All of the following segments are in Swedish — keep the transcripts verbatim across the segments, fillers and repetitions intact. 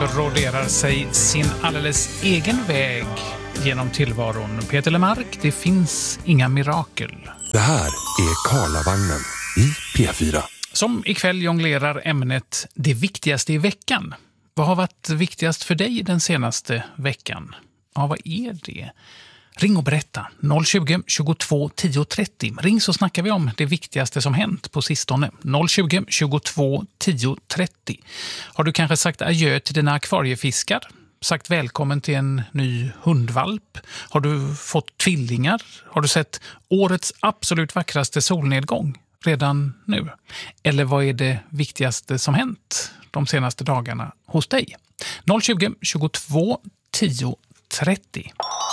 broderar sig sin alldeles egen väg genom tillvaron. Peter Lemark, det finns inga mirakel. Det här är Karlavagnen i P fyra. Som ikväll jonglerar ämnet det viktigaste i veckan. Vad har varit viktigast för dig den senaste veckan? Ja, vad är det? Ring och berätta. noll tjugo, tjugotvå, tio trettio. Ring så snackar vi om det viktigaste som hänt på sistone. noll tjugo, tjugotvå, tio trettio. Har du kanske sagt adjö till dina akvariefiskar? Sagt välkommen till en ny hundvalp? Har du fått tvillingar? Har du sett årets absolut vackraste solnedgång redan nu? Eller vad är det viktigaste som hänt de senaste dagarna hos dig? noll tjugo, tjugotvå, tio trettio.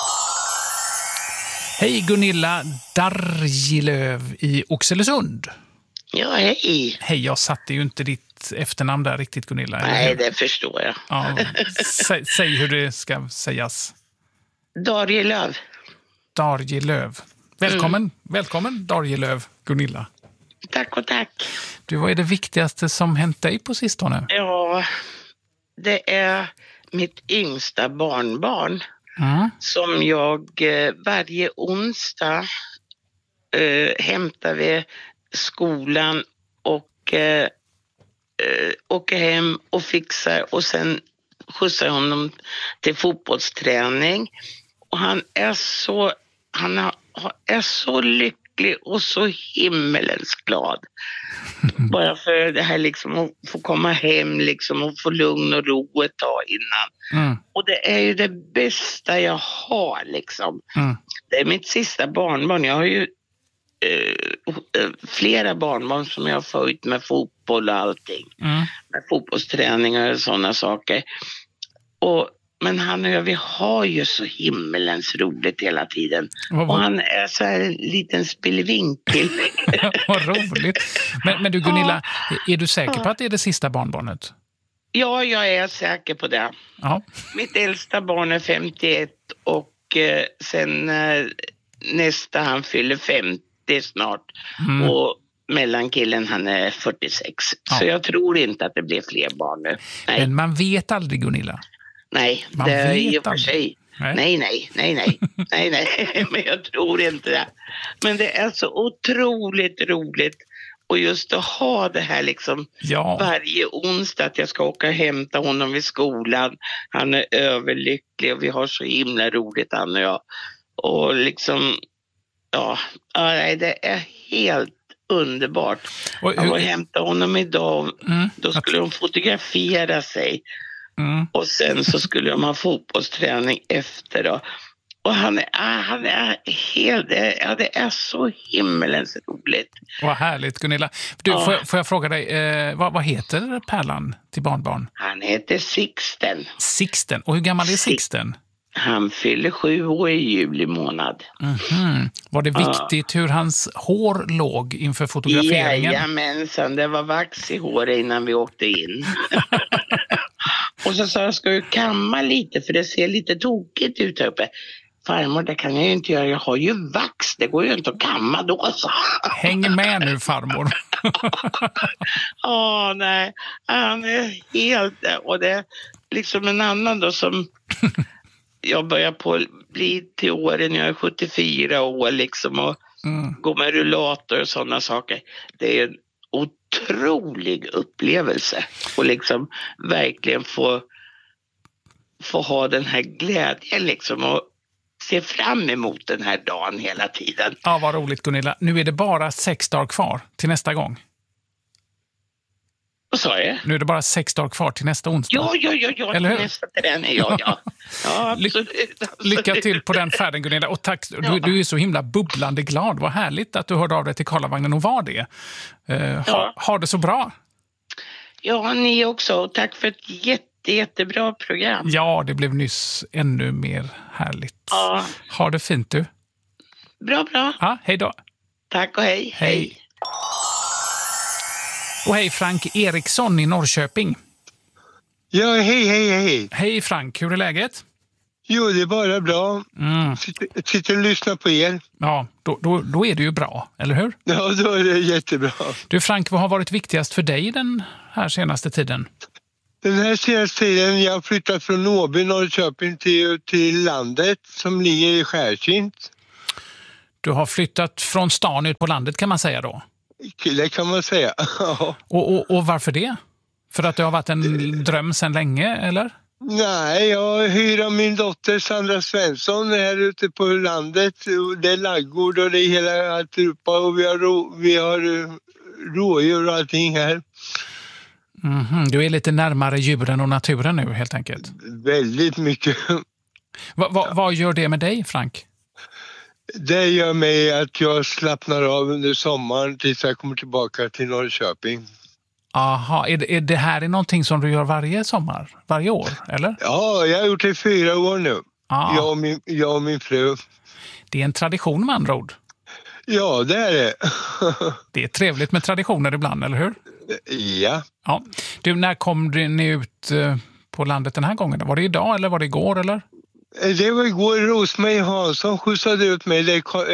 Hej Gunilla Dargilöv i Oxelösund. Ja, hej. Hej, jag satte ju inte ditt efternamn där riktigt, Gunilla. Nej, det förstår jag. Ja, sä, säg hur det ska sägas. Dargilöv. Dargilöv. Välkommen, Mm. välkommen Dargilöv, Gunilla. Tack och tack. Du, vad är det viktigaste som hänt dig på sistone? Ja, det är mitt yngsta barnbarn. Mm. Som jag eh, varje onsdag eh, hämtar vid skolan och eh, eh, åker hem och fixar och sen skjutsar honom till fotbollsträning. Och han är så, han har, är så lycklig och så himmelens glad. Bara för det här liksom att få komma hem liksom och få lugn och ro ett tag innan. Mm. Och det är ju det bästa jag har liksom. Mm. Det är mitt sista barnbarn. Jag har ju eh, flera barnbarn som jag har följt med fotboll och allting. Mm. Med fotbollsträningar och sådana saker. Och men han och jag, vi har ju så himmelens roligt hela tiden. Vad, vad? Och han är så här en liten spillvinkel. Vad roligt. Men, men du Gunilla, ja. Är du säker på att det är det sista barnbarnet? Ja, jag är säker på det. Ja. Mitt äldsta barn är femtioett och eh, sen eh, nästa han fyller femtio snart. Mm. Och mellankillen han är fyrtiosex. Ja. Så jag tror inte att det blir fler barn nu. Nej. Men man vet aldrig, Gunilla. Nej, man det är i och för sig. Nej, nej, nej, nej, nej, nej, nej, men jag tror inte det. Men det är så otroligt roligt och just att ha det här liksom ja. Varje onsdag att jag ska åka och hämta honom vid skolan. Han är överlycklig och vi har så himla roligt han och jag. Och liksom, ja, nej, det är helt underbart. Och, jag var och hämta honom idag och mm, då skulle de fotografera sig. Mm. Och sen så skulle de ha fotbollsträning efter då. Och han är, han är helt, ja, det är så himmelens roligt. Vad härligt Gunilla. Du, ja. får, jag, får jag fråga dig, eh, vad, vad heter Pärlan till barnbarn? Han heter Sixten. Sixten, och hur gammal är Sixten? Han fyller sju år i juli månad. Mm-hmm. Var det viktigt ja. Hur hans hår låg inför fotograferingen? Jajamensan, det var vax i håret innan vi åkte in. Och så sa jag, ska du kamma lite för det ser lite tokigt ut här uppe. Farmor, det kan jag ju inte göra, jag har ju vax, det går ju inte att kamma då. Så. Häng med nu farmor. Ja, oh, nej, han är helt, och det är liksom en annan då som... Jag börjar på bli till åren, jag är sjuttiofyra år liksom och mm. går med rullator och sådana saker. Det är en otrolig upplevelse och liksom verkligen få, få ha den här glädjen liksom och se fram emot den här dagen hela tiden. Ja, vad roligt Gunilla. Nu är det bara sex dagar kvar till nästa gång. Vad sa jag? Nu är det bara sex dagar kvar till nästa onsdag. Ja, ja, ja, ja. Eller hur? Nästa till den är jag, ja. Ja, absolut, absolut. Lycka till på den färden Gunilla. Och tack, du, ja. du är så himla bubblande glad. Vad härligt att du hörde av dig till Karlavagnen och var det. Uh, ja. ha, ha det så bra. Ja, ni också. Tack för ett jätte, jättebra program. Ja, det blev nyss ännu mer härligt. Ja. Ha det fint du. Bra, bra. Ja, hej då. Tack och hej. Hej. hej. Och hej Frank Eriksson i Norrköping. Ja, hej, hej, hej. Hej Frank, hur är läget? Jo, det är bara bra. Mm. Sitter, sitter och lyssnar på er. Ja, då, då, då är det ju bra, eller hur? Ja, då är det jättebra. Du Frank, vad har varit viktigast för dig den här senaste tiden? Den här senaste tiden jag har flyttat från Åby, Norrköping till, till landet som ligger i Skärkint. Du har flyttat från stan ut på landet kan man säga då? Det kan man säga. och, och, och varför det? För att det har varit en dröm sedan länge, eller? Nej, jag hyr av min dotter Sandra Svensson här ute på landet. Det är laggård och det är hela alltihopa och vi har, rå, vi har rådjur och allting här. Mm-hmm. Du är lite närmare djuren och naturen nu helt enkelt. Väldigt mycket. Va, va, vad gör det med dig, Frank? Det gör mig att jag slappnar av under sommaren tills jag kommer tillbaka till Norrköping. Aha, är det, är det här är någonting som du gör varje sommar? Varje år, eller? Ja, jag har gjort det i fyra år nu. Ah. Jag, och min, jag och min fru. Det är en tradition med andra ord. Ja, det är det. Det är trevligt med traditioner ibland, eller hur? Ja. Ja. Du, när kom ni ut på landet den här gången? Var det idag eller var det igår, eller? Det var igår. Rosmarie Hansson skjutsade ut mig. Det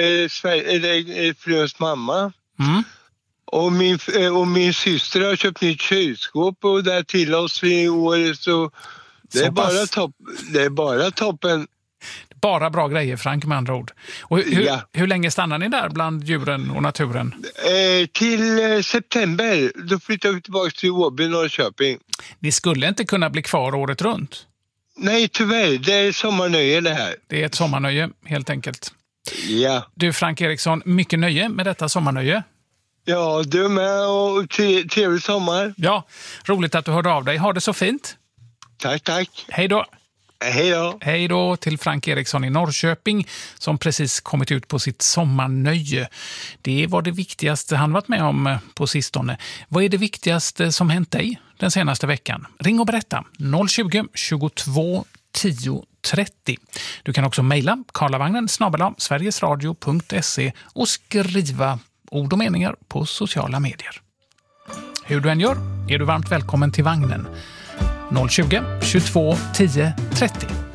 är fruns mamma. Mm. Och min, och min syster har köpt nytt kylskåp och där till oss i år. Så det, så är bara topp, det är bara toppen. Bara bra grejer, Frank, med andra ord. Och hur, ja. hur länge stannar ni där bland djuren och naturen? Eh, till eh, september. Då flyttar vi tillbaka till Åby, Norrköping. Ni skulle inte kunna bli kvar året runt? Nej, tyvärr. Det är sommarnöje det här. Det är ett sommarnöje, helt enkelt. Ja. Du, Frank Eriksson, mycket nöje med detta sommarnöje. Ja, du med och trevlig sommar. Ja, roligt att du hörde av dig. Ha det så fint. Tack, tack. Hej då. Hej då. Hej då till Frank Eriksson i Norrköping som precis kommit ut på sitt sommarnöje. Det var det viktigaste han varit med om på sistone. Vad är det viktigaste som hänt dig den senaste veckan? Ring och berätta noll tjugo, tjugotvå, tio, trettio. Du kan också mejla karlavagnen snabel-a sverigesradio punkt se och skriva ord och meningar på sociala medier. Hur du än gör är du varmt välkommen till vagnen. noll tjugo, tjugotvå, tio, trettio.